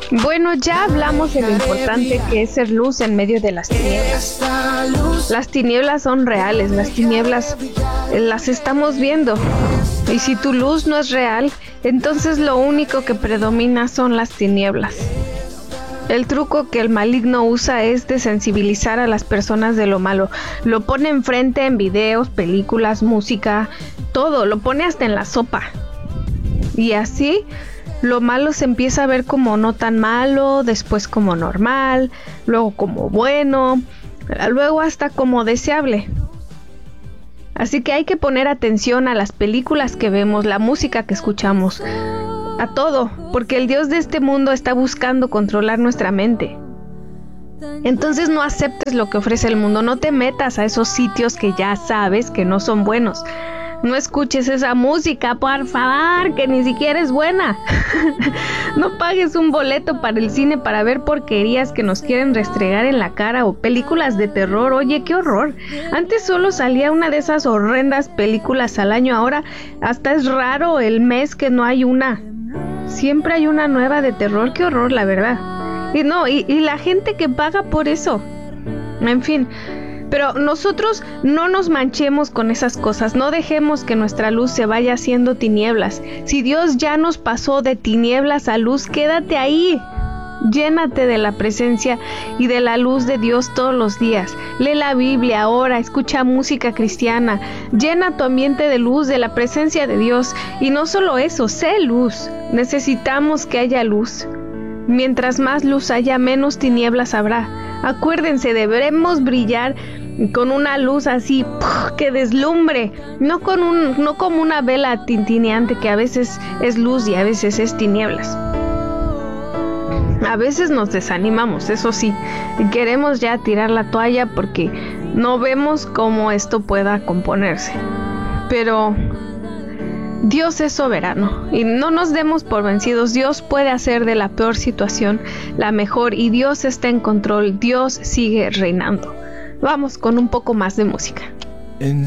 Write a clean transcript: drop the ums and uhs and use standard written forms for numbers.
Bueno, ya hablamos de lo importante que es ser luz en medio de las tinieblas. Las tinieblas son reales, las tinieblas las estamos viendo. Y si tu luz no es real, entonces lo único que predomina son las tinieblas. El truco que el maligno usa es desensibilizar a las personas de lo malo. Lo pone enfrente en videos, películas, música, todo, lo pone hasta en la sopa. Y así lo malo se empieza a ver como no tan malo, después como normal, luego como bueno, luego hasta como deseable. Así que hay que poner atención a las películas que vemos, la música que escuchamos, a todo, porque el Dios de este mundo está buscando controlar nuestra mente. Entonces no aceptes lo que ofrece el mundo, no te metas a esos sitios que ya sabes que no son buenos. No escuches esa música, por favor, que ni siquiera es buena. No pagues un boleto para el cine para ver porquerías que nos quieren restregar en la cara o películas de terror. Oye, qué horror. Antes solo salía una de esas horrendas películas al año. Ahora hasta es raro el mes que no hay una. Siempre hay una nueva de terror. Qué horror, la verdad. Y la gente que paga por eso. En fin. Pero nosotros no nos manchemos con esas cosas, no dejemos que nuestra luz se vaya haciendo tinieblas. Si Dios ya nos pasó de tinieblas a luz, quédate ahí. Llénate de la presencia y de la luz de Dios todos los días. Lee la Biblia, ora, escucha música cristiana. Llena tu ambiente de luz, de la presencia de Dios. Y no solo eso, sé luz. Necesitamos que haya luz. Mientras más luz haya, menos tinieblas habrá. Acuérdense, debemos brillar con una luz así que deslumbre, no como una vela tintineante que a veces es luz y a veces es tinieblas. A veces nos desanimamos, eso sí, y queremos ya tirar la toalla porque no vemos cómo esto pueda componerse. Pero Dios es soberano y no nos demos por vencidos. Dios puede hacer de la peor situación la mejor y Dios está en control. Dios sigue reinando. Vamos con un poco más de música. En